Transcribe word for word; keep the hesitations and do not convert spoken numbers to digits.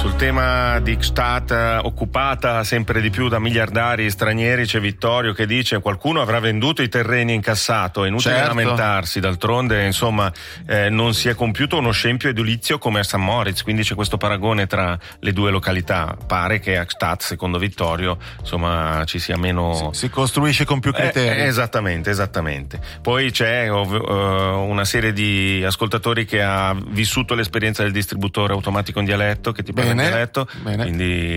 sul tema di Gstaad, occupata sempre di più da miliardari stranieri, c'è Vittorio che dice: qualcuno avrà venduto i terreni in cassato, è inutile certo. lamentarsi, d'altronde insomma eh, non si è compiuto uno scempio edilizio come a San Moritz, quindi c'è questo paragone tra le due località. Pare che a Gstaad, secondo Vittorio, insomma ci sia meno, si, si costruisce con più criteri. eh, esattamente, esattamente. Poi c'è ov- uh, una serie di ascoltatori che ha vissuto l'esperienza del distributore automatico in dialetto, che ti parla in Bene, dialetto, bene. quindi